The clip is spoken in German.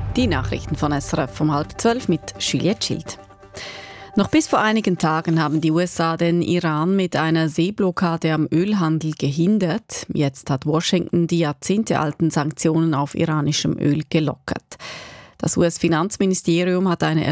Die Nachrichten von SRF um 11:30 mit Juliette Schild. Noch bis vor einigen Tagen haben die USA den Iran mit einer Seeblockade am Ölhandel gehindert. Jetzt hat Washington die jahrzehntealten Sanktionen auf iranischem Öl gelockert. Das US-Finanzministerium hat eine